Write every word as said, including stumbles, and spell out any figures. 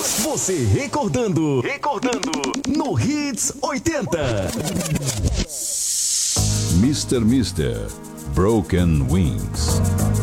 Você recordando, recordando no Hits oitenta. mister Mister Broken Wings.